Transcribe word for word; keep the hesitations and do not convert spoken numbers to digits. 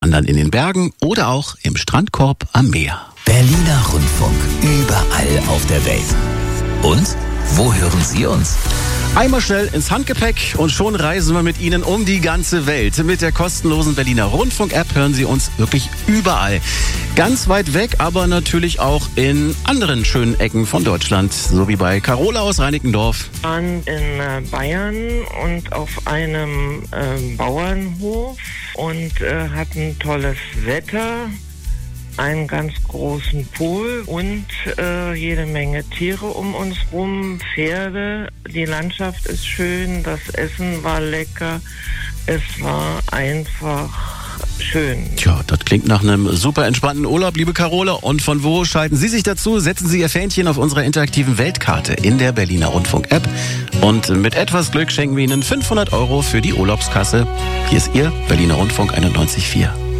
Wandern in den Bergen oder auch im Strandkorb am Meer. Berliner Rundfunk, überall auf der Welt. Und wo hören Sie uns? Einmal schnell ins Handgepäck und schon reisen wir mit Ihnen um die ganze Welt. Mit der kostenlosen Berliner Rundfunk-App hören Sie uns wirklich überall. Ganz weit weg, aber natürlich auch in anderen schönen Ecken von Deutschland. So wie bei Carola aus Reinickendorf. Wir waren in äh, Bayern und auf einem äh, Bauernhof und äh, hatten tolles Wetter. Einen ganz großen Pool und äh, jede Menge Tiere um uns rum, Pferde. Die Landschaft ist schön, das Essen war lecker. Es war einfach schön. Tja, das klingt nach einem super entspannten Urlaub, liebe Carola. Und von wo schalten Sie sich dazu? Setzen Sie Ihr Fähnchen auf unserer interaktiven Weltkarte in der Berliner Rundfunk-App. Und mit etwas Glück schenken wir Ihnen fünfhundert Euro für die Urlaubskasse. Hier ist Ihr Berliner Rundfunk einundneunzig Komma vier.